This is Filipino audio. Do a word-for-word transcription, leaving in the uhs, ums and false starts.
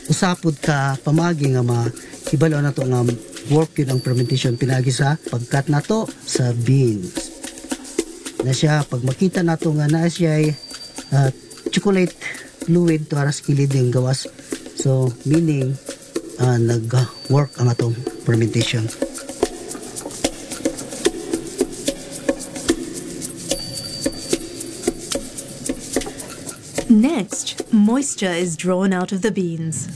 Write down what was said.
usapod ka pamagi nga ma hibalo na to nga work yun ang fermentation pinagi sa pagkat nato sa beans na siya pag makita nato nga na siya ay uh, chocolate fluid to aras kilid yung gawas, so meaning uh, nag work ang atong fermentation. Next, moisture is drawn out of the beans.